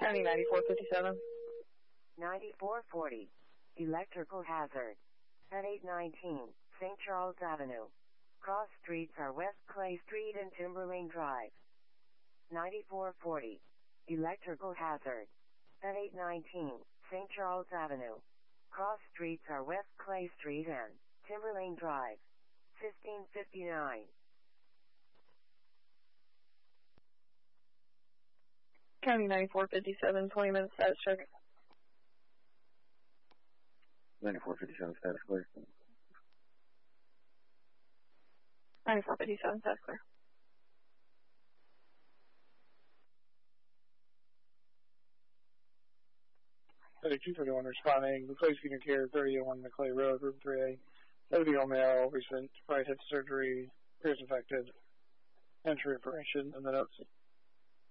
County 9457. 9440. Electrical hazard. At 819 St. Charles Avenue. Cross streets are West Clay Street and Timberlane Drive. 9440. Electrical hazard. At 819 St. Charles Avenue. Cross streets are West Clay Street and Timberlane Drive. 1559. County 9457, 20 minutes status check. 9457 status clear. 9457 status clear. City 231 responding. Replace unit care 3001 McClay Road, room 3A. 70-year-old male, recent right hip surgery, appears infected. Entry information in the notes.